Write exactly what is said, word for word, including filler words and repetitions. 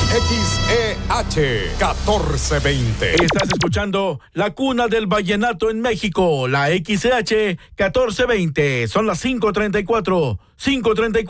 X E H catorce veinte. Estás escuchando La Cuna del Vallenato en México, la X E H catorce veinte. Son las cinco treinta y cuatro. cinco treinta y cuatro.